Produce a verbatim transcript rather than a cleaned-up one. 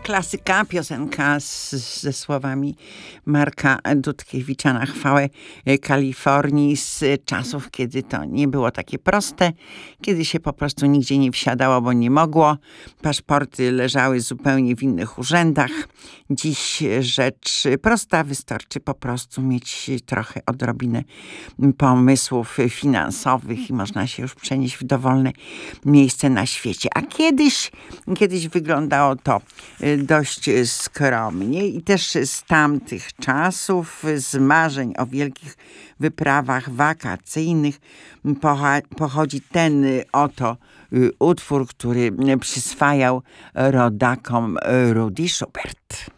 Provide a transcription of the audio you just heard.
klasyka, piosenka z, ze słowami Marka Dudkiewicza na chwałę Kalifornii z czasów, kiedy to nie było takie proste, kiedy się po prostu nigdzie nie wsiadało, bo nie mogło. Paszporty leżały zupełnie w innych urzędach. Dziś rzecz prosta, wystarczy po prostu mieć trochę odrobinę pomysłów finansowych i można się już przenieść w dowolne miejsce na świecie. A kiedyś, kiedyś wyglądało to dość skromnie i też z tamtych czasów, z marzeń o wielkich wyprawach wakacyjnych pochodzi ten oto utwór, który przyswajał rodakom Rudy Schubert.